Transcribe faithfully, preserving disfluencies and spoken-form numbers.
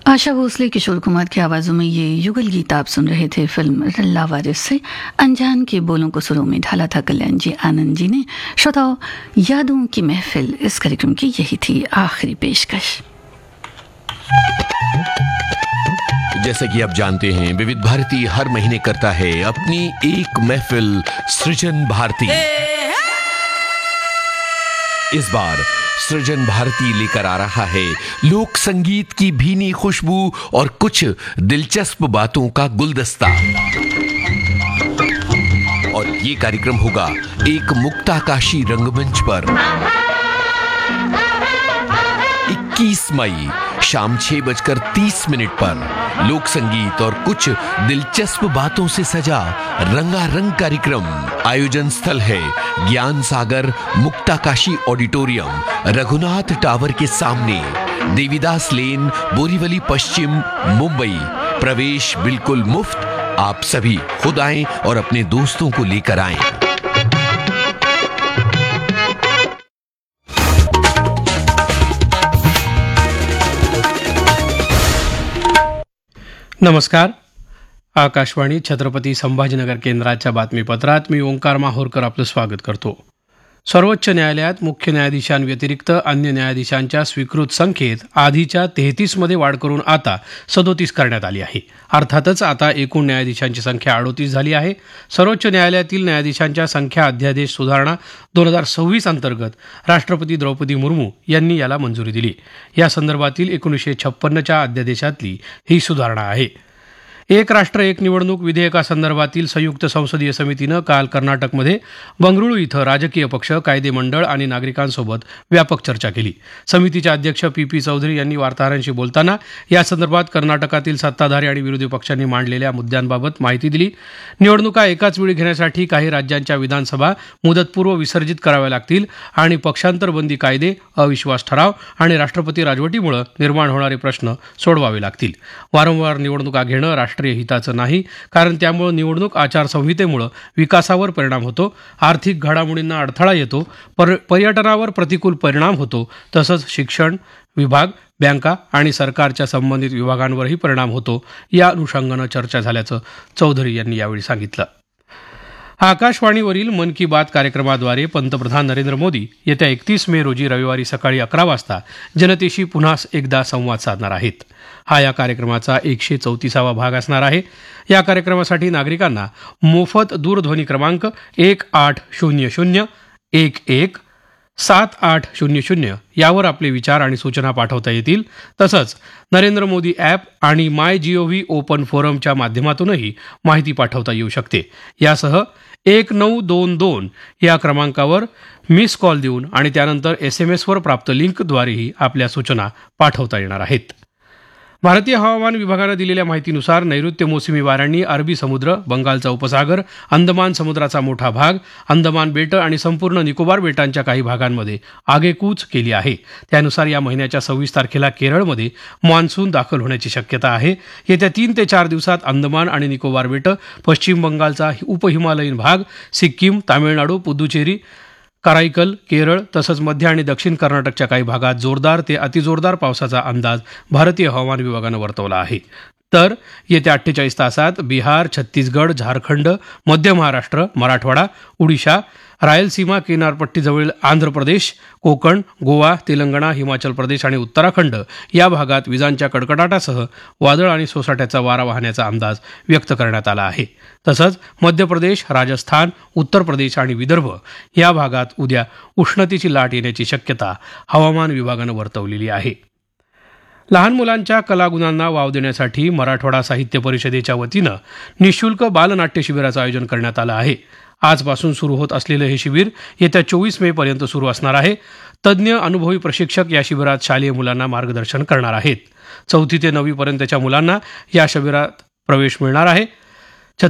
आशा भोसले, किशोर कुमार की आवाज़ों में ये युगल गीत आप सुन रहे थे फिल्म रल्ला वारिस से। अनजान के बोलों को सुरों में ढाला था कल्याण जी आनंद जी ने। श्रोताओ, यादों की महफिल इस कार्यक्रम की यही थी आखिरी पेशकश। जैसे कि आप जानते हैं, विविध भारती हर महीने करता है अपनी एक महफिल सृजन भारती। इस बार सृजन भारती लेकर आ रहा है लोक संगीत की भीनी खुशबू और कुछ दिलचस्प बातों का गुलदस्ता। और ये कार्यक्रम होगा एक मुक्ताकाशी रंगमंच पर इक्कीस मई शाम छह बजकर तीस मिनट पर लोक संगीत और कुछ दिलचस्प बातों से सजा रंगारंग कार्यक्रम। आयोजन स्थल है ज्ञान सागर मुक्ताकाशी ऑडिटोरियम, रघुनाथ टावर के सामने, देवीदास लेन, बोरीवली पश्चिम, मुंबई। प्रवेश बिल्कुल मुफ्त। आप सभी खुद आएं और अपने दोस्तों को लेकर आएं। नमस्कार. आकाशवाणी छत्रपती संभाजीनगर केंद्राच्या बातमीपत्रात मी ओंकार माहोरकर आपलं स्वागत करतो. सर्वोच्च न्यायालयात मुख्य न्यायाधीशांव्यतिरिक्त अन्य न्यायाधीशांच्या स्वीकृत संख्येत आधीच्या तेहतीस मध्ये वाढ करून आता सदोतीस करण्यात आली आहे. अर्थातच आता एकूण न्यायाधीशांची संख्या अडोतीस झाली आहे. सर्वोच्च न्यायालयातील न्यायाधीशांच्या संख्या अध्यादेश सुधारणा दोन हजार सव्वीस अंतर्गत राष्ट्रपती द्रौपदी मुर्मू यांनी याला मंजुरी दिली. या संदर्भातील एकोणीसशे छप्पन्नच्या अध्यादेशातली ही सुधारणा आहे. एक राष्ट्र एक निवडणूक विधेयकासंदर्भातील संयुक्त संसदीय समितीनं काल कर्नाटकमध्ये बंगळुरू इथं राजकीय पक्ष, कायदे मंडळ आणि नागरिकांसोबत व्यापक चर्चा केली. समितीचे अध्यक्ष पी पी चौधरी यांनी वार्ताहरांशी बोलताना यासंदर्भात कर्नाटकातील सत्ताधारी आणि विरोधी पक्षांनी मांडलेल्या मुद्द्यांबाबत माहिती दिली. निवडणुका एकाच वेळी घेण्यासाठी काही राज्यांच्या विधानसभा मुदतपूर्व विसर्जित कराव्या लागतील आणि पक्षांतरबंदी कायदे, अविश्वास ठराव आणि राष्ट्रपती राजवटीमुळे निर्माण होणारे प्रश्न सोडवावे लागतील. वारंवार निवडणुका घेणं राष्ट्रीय हिताचं नाही, कारण त्यामुळे निवडणूक आचारसंहितेमुळे विकासावर परिणाम होतो, आर्थिक घडामोडींना अडथळा येतो, पर पर्यटनावर प्रतिकूल परिणाम होतो, तसंच शिक्षण विभाग, बँका आणि सरकारच्या संबंधित विभागांवरही परिणाम होतो. या अनुषंगानं चर्चा झाल्याचं चौधरी यांनी यावेळी सांगितलं. आकाशवाणीवरील मन की बात कार्यक्रमाद्वारे पंतप्रधान नरेंद्र मोदी येत्या एकतीस मे रोजी रविवारी सकाळी अकरा वाजता जनतेशी पुन्हा एकदा संवाद साधणार आहेत. हा या कार्यक्रमाचा एकशे चौतीसावा भाग असणार आहे. या कार्यक्रमासाठी नागरिकांना मोफत दूरध्वनी क्रमांक एक आठ शून्य शून्य एक एक सात आठ शून्य शून्य यावर आपले विचार आणि सूचना पाठवता येतील. तसंच नरेंद्र मोदी ॲप आणि माय जीओव्ही ओपन फोरमच्या माध्यमातूनही माहिती पाठवता येऊ शकते. यासह एक नऊ दोन दोन या क्रमांकावर मिस कॉल देऊन आणि त्यानंतर एस एम एसवर प्राप्त लिंकद्वारेही आपल्या सूचना पाठवता येणार आहेत. भारतीय हवामान विभागानं दिलेल्या माहितीनुसार नैऋत्य मोसमी वाऱ्यांनी अरबी समुद्र, बंगालचा उपसागर, अंदमान समुद्राचा मोठा भाग, अंदमान बेटं आणि संपूर्ण निकोबार बेटांच्या काही भागांमध्ये आगेकूच केली आहे. त्यानुसार या महिन्याच्या सव्वीस तारखेला केरळमध्ये मान्सून दाखल होण्याची शक्यता आहे. येत्या तीन ते चार दिवसात अंदमान आणि निकोबार बेटं, पश्चिम बंगालचा उपहिमालयीन भाग, सिक्कीम, तामिळनाडू, पुदुचेरी, कराईकल, केरळ तसंच मध्य आणि दक्षिण कर्नाटकच्या काही भागात जोरदार ते अतिजोरदार पावसाचा अंदाज भारतीय हवामान विभागानं वर्तवला आहे. तर येत्या अठ्ठेचाळीस तासात बिहार, छत्तीसगड, झारखंड, मध्य महाराष्ट्र, मराठवाडा, ओडिशा, रायलसीमा किनारपट्टीजवळील आंध्र प्रदेश, कोकण, गोवा, तेलंगणा, हिमाचल प्रदेश आणि उत्तराखंड या भागात विजांच्या कडकडाटासह वादळ आणि सोसाट्याचा वारा वाहण्याचा अंदाज व्यक्त करण्यात आला आहे. तसंच मध्य प्रदेश, राजस्थान, उत्तर प्रदेश आणि विदर्भ या भागात उद्या उष्णतेची लाट येण्याची शक्यता हवामान विभागानं वर्तवलेली आहे. लहान मुलांच्या कलागुणांना वाव देण्यासाठी मराठवाडा साहित्य परिषदेच्या वतीनं निःशुल्क बालनाट्य शिबिराचं आयोजन करण्यात आलं आहे. आजपासून सुरू होत असलेलं हे शिबिर येत्या चोवीस मे पर्यंत सुरू असणार आहे. तज्ज्ञ अनुभवी प्रशिक्षक या शिबिरात शालेय मुलांना मार्गदर्शन करणार आहेत. चौथी ते नववी पर्यंतच्या मुलांना या शिबिरात प्रवेश मिळणार आहे.